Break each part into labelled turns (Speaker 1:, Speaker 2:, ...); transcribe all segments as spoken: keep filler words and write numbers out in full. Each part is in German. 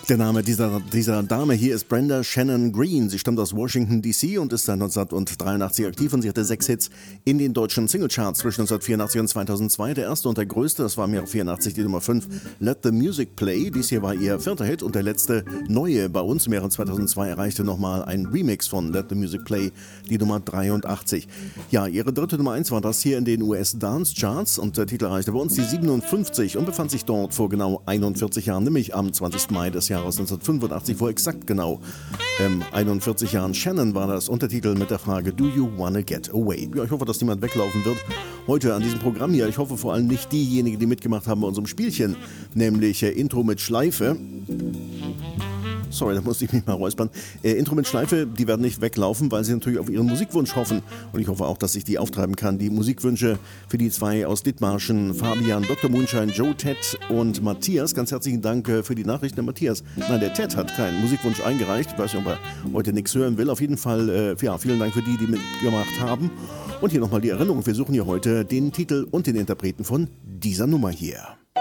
Speaker 1: Der Name dieser, dieser Dame hier ist Brenda Shannon Green. Sie stammt aus Washington D C und ist seit neunzehnhundertdreiundachtzig aktiv und sie hatte sechs Hits in den deutschen Singlecharts zwischen neunzehnhundertvierundachtzig und zweitausendzwei. Der erste und der größte, das war im Jahr vierundachtzig die Nummer fünf, Let the Music Play. Dies hier war ihr vierter Hit und der letzte neue bei uns im Jahre zweitausendzwei erreichte nochmal ein Remix von Let the Music Play, die Nummer dreiundachtzig. Ja, ihre dritte Nummer eins war das hier in den U S Dance Charts und der Titel erreichte bei uns die siebenundfünfzig und befand sich dort vor genau einundvierzig Jahren, nämlich am zwanzigsten Mai des Jahres neunzehnhundertfünfundachtzig, vor exakt genau ähm, einundvierzig Jahren. Shannon war das Untertitel mit der Frage Do you wanna get away? Ja, ich hoffe, dass niemand weglaufen wird heute an diesem Programm hier. Ich hoffe vor allem nicht diejenigen, die mitgemacht haben bei unserem Spielchen, nämlich äh, Intro mit Schleife. Sorry, da musste ich mich mal räuspern. Äh, Intro mit Schleife, die werden nicht weglaufen, weil sie natürlich auf ihren Musikwunsch hoffen. Und ich hoffe auch, dass ich die auftreiben kann. Die Musikwünsche für die zwei aus Dithmarschen, Fabian, Doktor Moonshine, Joe, Ted und Matthias. Ganz herzlichen Dank äh, für die Nachrichten, der Matthias. Nein, der Ted hat keinen Musikwunsch eingereicht. Ich weiß nicht, ob er heute nichts hören will. Auf jeden Fall, äh, ja, vielen Dank für die, die mitgemacht haben. Und hier nochmal die Erinnerung. Wir suchen hier heute den Titel und den Interpreten von dieser Nummer hier.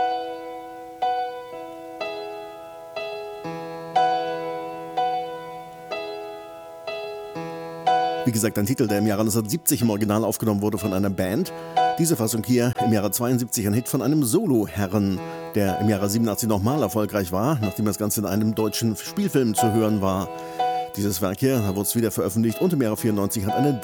Speaker 1: Wie gesagt, ein Titel, der im Jahre neunzehnhundertsiebzig im Original aufgenommen wurde von einer Band. Diese Fassung hier im Jahre zweiundsiebzig ein Hit von einem Solo-Herren, der im Jahre siebenundachtzig nochmal erfolgreich war, nachdem das Ganze in einem deutschen Spielfilm zu hören war. Dieses Werk hier, da wurde es wieder veröffentlicht und im Jahre vierundneunzig hat eine